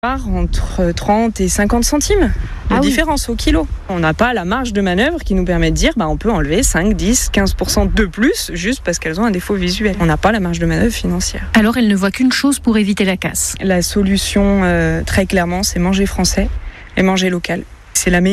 Entre 30 et 50 centimes de différence au kilo. On n'a pas la marge de manœuvre qui nous permet de dire on peut enlever 5, 10, 15% de plus juste parce qu'elles ont un défaut visuel. On n'a pas la marge de manœuvre financière. Alors elle ne voit qu'une chose pour éviter la casse. La solution, très clairement, c'est manger français et manger local. C'est le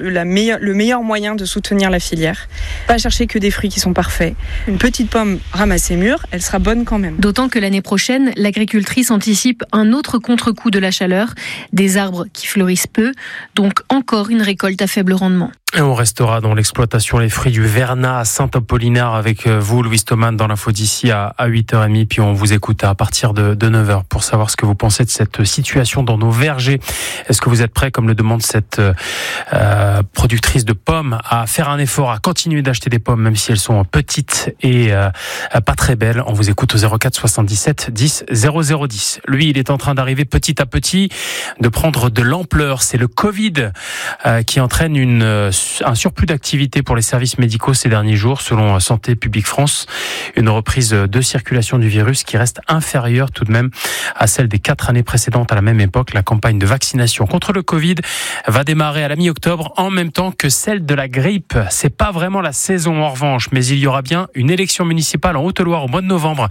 meilleur moyen de soutenir la filière. Pas chercher que des fruits qui sont parfaits. Une petite pomme ramassée mûre, elle sera bonne quand même. D'autant que l'année prochaine, l'agricultrice anticipe un autre contre-coup de la chaleur, des arbres qui fleurissent peu, donc encore une récolte à faible rendement. Et on restera dans l'exploitation les fruits du Vernat à Saint-Apollinaire avec vous, Louis Thoman, dans l'info d'ici à 8h30. Puis on vous écoute à partir de 9h pour savoir ce que vous pensez de cette situation dans nos vergers. Est-ce que vous êtes prêts, comme le demande cette productrice de pommes, à faire un effort, à continuer d'acheter des pommes, même si elles sont petites et pas très belles? On vous écoute au 04 77 10 0010. Lui, il est en train d'arriver petit à petit, de prendre de l'ampleur. C'est le Covid qui entraîne un surplus d'activité pour les services médicaux ces derniers jours, selon Santé publique France. Une reprise de circulation du virus qui reste inférieure tout de même à celle des 4 années précédentes à la même époque. La campagne de vaccination contre le Covid va démarrer à la mi-octobre en même temps que celle de la grippe. C'est pas vraiment la saison en revanche, mais il y aura bien une élection municipale en Haute-Loire au mois de novembre.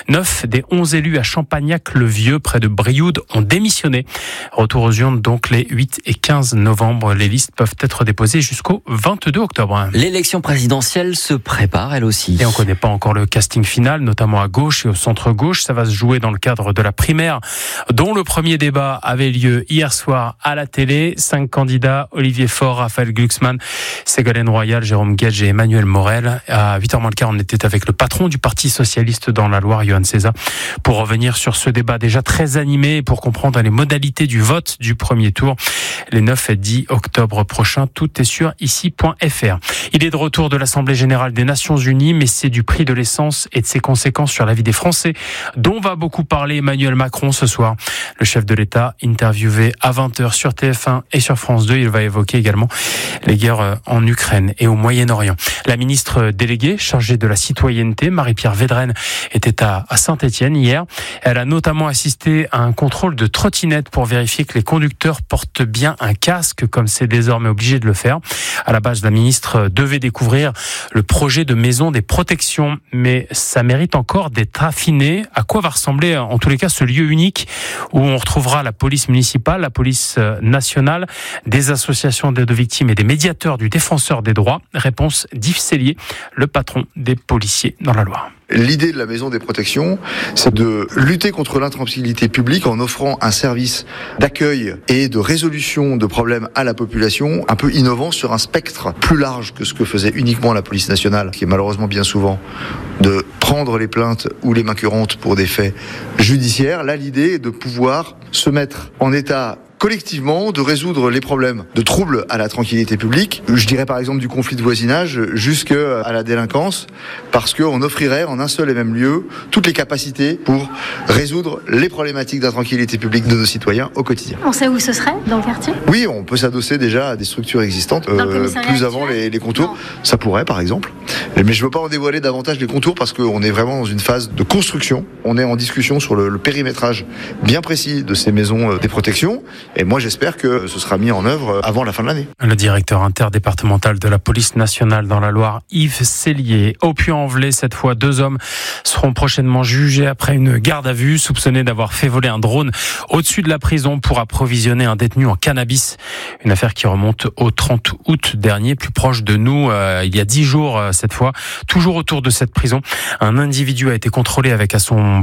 9 des 11 élus à Champagnac-le-Vieux, près de Brioude, ont démissionné. Retour aux urnes donc les 8 et 15 novembre. Les listes peuvent être déposées jusqu'au 22 octobre. L'élection présidentielle se prépare elle aussi. Et on ne connaît pas encore le casting final, notamment à gauche et au centre-gauche. Ça va se jouer dans le cadre de la primaire, dont le premier débat avait lieu hier soir à la télé. 5 candidats, Olivier Faure, Raphaël Glucksmann, Ségolène Royal, Jérôme Gage et Emmanuel Morel. À 8h15, on était avec le patron du Parti Socialiste dans la Loire, Johan César, pour revenir sur ce débat déjà très animé et pour comprendre les modalités du vote du premier tour. Les 9 et 10 octobre prochains, tout est sur ici.fr. Il est de retour de l'Assemblée Générale des Nations Unies, mais c'est du prix de l'essence et de ses conséquences sur la vie des Français dont va beaucoup parler Emmanuel Macron ce soir. Le chef de l'État, interviewé à 20h sur TF1 et sur France 2, il va évoquer également les guerres en Ukraine et au Moyen-Orient. La ministre déléguée chargée de la citoyenneté, Marie-Pierre Védrenne, était à Saint-Étienne hier. Elle a notamment assisté à un contrôle de trottinettes pour vérifier que les conducteurs portent bien un casque, comme c'est désormais obligé de le faire. À la base, la ministre devait découvrir le projet de maison des protections, mais ça mérite encore d'être affiné. À quoi va ressembler, en tous les cas, ce lieu unique où on retrouvera la police municipale, la police nationale, des associations d'aide aux victimes et des médiateurs du défenseur des droits? Réponse d'Yves Sellier, le patron des policiers dans la Loire. L'idée de la maison des protections, c'est de lutter contre l'intranquillité publique en offrant un service d'accueil et de résolution de problèmes à la population un peu innovant sur un spectre plus large que ce que faisait uniquement la police nationale, qui est malheureusement bien souvent de prendre les plaintes ou les mains courantes pour des faits judiciaires. Là, l'idée est de pouvoir se mettre en état collectivement de résoudre les problèmes de troubles à la tranquillité publique, je dirais par exemple du conflit de voisinage jusqu'à la délinquance, parce qu'on offrirait en un seul et même lieu toutes les capacités pour résoudre les problématiques d'intranquillité publique de nos citoyens au quotidien. On sait où ce serait, dans le quartier ? Oui, on peut s'adosser déjà à des structures existantes, plus avant les contours. Non. Ça pourrait par exemple, mais je ne veux pas en dévoiler davantage les contours parce qu'on est vraiment dans une phase de construction. On est en discussion sur le périmétrage bien précis de ces maisons des protections. Et moi, j'espère que ce sera mis en œuvre avant la fin de l'année. Le directeur interdépartemental de la police nationale dans la Loire, Yves Sellier. Au Puy-en-Velay, cette fois, 2 hommes seront prochainement jugés après une garde à vue, soupçonnés d'avoir fait voler un drone au-dessus de la prison pour approvisionner un détenu en cannabis. Une affaire qui remonte au 30 août dernier, plus proche de nous, il y a 10 jours cette fois. Toujours autour de cette prison, un individu a été contrôlé avec à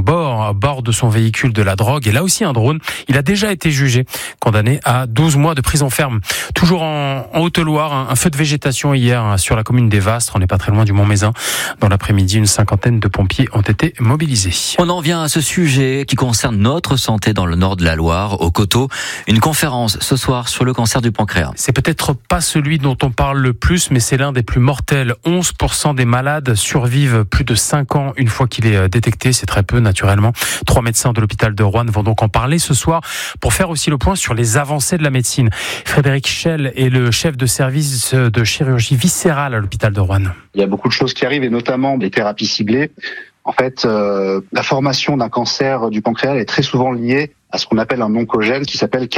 bord de son véhicule de la drogue et là aussi un drone. Il a déjà été jugé, condamné à 12 mois de prison ferme. Toujours en Haute-Loire, un feu de végétation hier sur la commune des Vastres, on n'est pas très loin du Mont-Mézin. Dans l'après-midi, une 50aine de pompiers ont été mobilisés. On en vient à ce sujet qui concerne notre santé dans le nord de la Loire, au Coteau. Une conférence ce soir sur le cancer du pancréas. C'est peut-être pas celui dont on parle le plus, mais c'est l'un des plus mortels. 11% des malades survivent plus de 5 ans une fois qu'il est détecté. C'est très peu, naturellement. 3 médecins de l'hôpital de Roanne vont donc en parler ce soir pour faire aussi le point sur les avancées de la médecine. Frédéric Schell est le chef de service de chirurgie viscérale à l'hôpital de Roanne. Il y a beaucoup de choses qui arrivent et notamment des thérapies ciblées. En fait, la formation d'un cancer du pancréas est très souvent liée à ce qu'on appelle un oncogène qui s'appelle